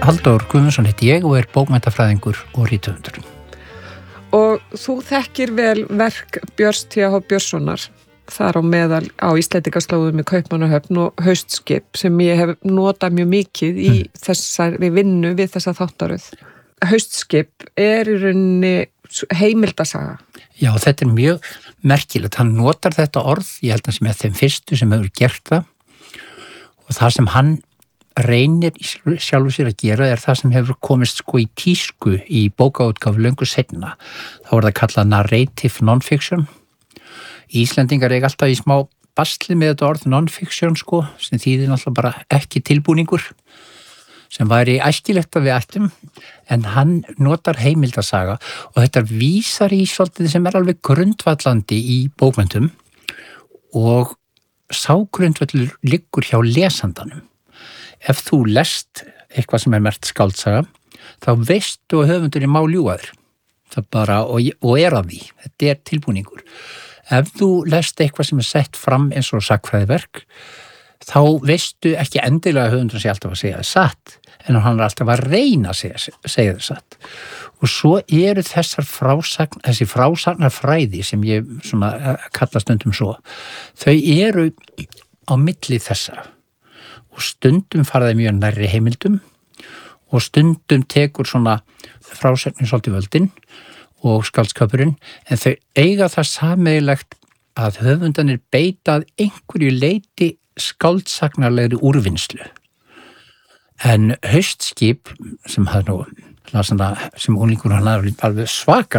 Halldór Guðmundsson heiti ég og bókmenntafræðingur og rithöfundur. Og þú þekkir vel verk Björns T.H. Björnssonar þar á meðal á Íslendingaslóðum í Kaupmannahöfn og Haustskip sem ég hef notað mjög mikið í þessari vinnu við þessa þáttaröð. Haustskip í rauninni heimildasaga. Já, þetta mjög merkilegt. Hann notar þetta orð, ég held að sem þeim fyrstu sem hefur gert það og það sem hann reynir sjálfur sér að gera það sem hefur komist í tísku í bókaútgáfu löngu seinna. Þá það kallað narrative non-fiction. Íslendingar eiga alltaf í smá basli með þetta orð non-fiction sem þýðir náttúrulega bara ekki tilbúningur sem væri æskilegt að við ættum en hann notar heimildasaga og þetta vísar í svolítið sem alveg grundvallandi í bókmenntum og sá grundvallur liggur hjá lesandanum. Ef þú lest eitthvað sem merkt skáldsaga, þá veistu að höfundurinn má ljúga þér. Það bara, og að því. Þetta tilbúningur. Ef þú lest eitthvað sem sett fram eins og sagnfræðiverk, þá veistu ekki endilega að höfundurinn sé alltaf að segja það satt, en hann alltaf að reyna að segja það satt. Og svo eru þessi frásagnarfræði sem ég kalla stundum svo, þau eru á milli þessa. Og stundum faraði mjög nærri heimildum og stundum tekur frásögnin svolítið völdin og skáldskapurinn en þau eiga það sameiginlegt að höfundarnir beita að einhverju leyti skáldsagnarlegri úrvinnslu. En Haustskip sem hafði sem unglingur hann alveg svaka